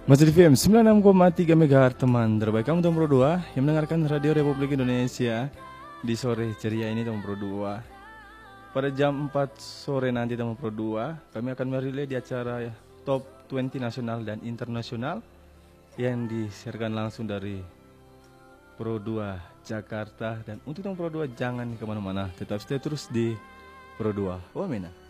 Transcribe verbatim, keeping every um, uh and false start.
Masih di V M sembilan puluh enam koma tiga MHz teman terbaik kamu teman Pro dua yang mendengarkan Radio Republik Indonesia di sore ceria ini teman Pro dua. Pada jam empat sore nanti teman Pro dua kami akan merilai di acara ya, Top dua puluh nasional dan internasional yang disiarkan langsung dari Pro dua Jakarta. Dan untuk teman Pro dua jangan kemana-mana, tetap stay terus di Pro dua. Wamena.